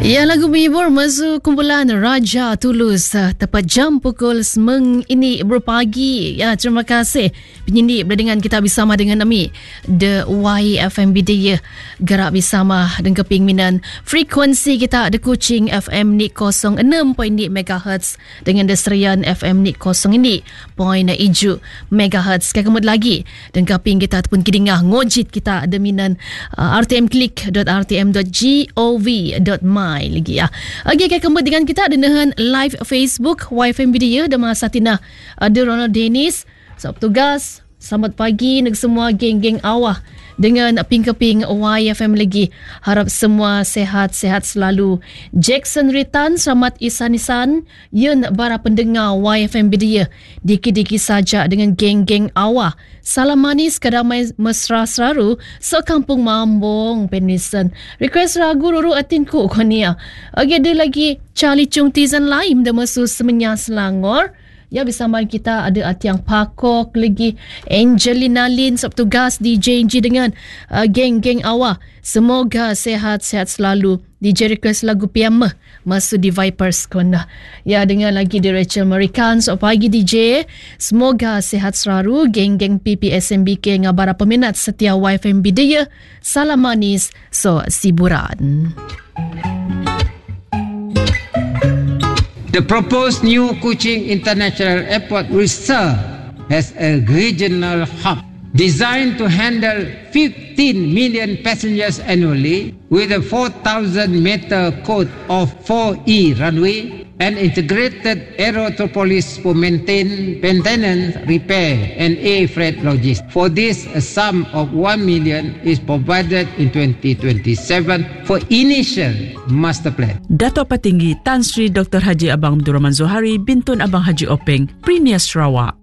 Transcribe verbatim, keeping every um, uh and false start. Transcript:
Ya, lagu menghibur masuk kumpulan Raja Tulus tepat jam pukul sembilan ini berpagi. Ya, terima kasih penyindik berdengan kita bersama dengan kami The Y F M Bidaya gerak bersama dengan kepingminan frekuensi kita The Kuching F M ni kosong enam perpuluhan enam megahertz dengan The Serian F M ni kosong ini poin tujuh megahertz. Kekemud lagi dan keping kita ataupun kidingah ngojit kita deminan uh, r t m click dot r t m dot gov dot my lagi ya. Okey, kita kembali dengan kita dengan live Facebook Y F M Bidaya dan masa tina ada Ronald Dennis. Selamat tugas. Selamat pagi nak semua geng-geng awah dengan ping-keping Y F M lagi. Harap semua sehat-sehat selalu. Jackson Ritan, selamat isan-isan. Yun para pendengar Y F M Bidaya. Diki-diki saja dengan geng-geng awah. Salam manis kedamai mesra seraru sekampung Mambong Penisen. Request lagu Ruru Atinku konia. Okey, ada lagi Charlie Chung Tizan Laim dan masuk Semenya Selangor. Ya, bersama kita ada Atiang Pakok lagi, Angelina Lin, subtugas D J N G dengan uh, geng-geng awak. Semoga sehat-sehat selalu. D J request lagu Piamah masuk di Vipers Kona. Ya, dengan lagi di Rachel Marikan. So, pagi D J. Semoga sehat selalu. Geng-geng P P S M B K ngabara peminat setia Y F M Bidaya. Salam manis. So, siburan. The proposed new Kuching International Airport will serve as a regional hub designed to handle fifteen million passengers annually with a four thousand meter code of four E runway and integrated aerotropolis for maintain, maintenance, repair and air freight logistics. For this, a sum of one million is provided in twenty twenty-seven for initial master plan. Dato' Patinggi Tan Sri Doktor Haji Abang Abdul Rahman Zohari Bintun Abang Haji Openg, Premier Sarawak.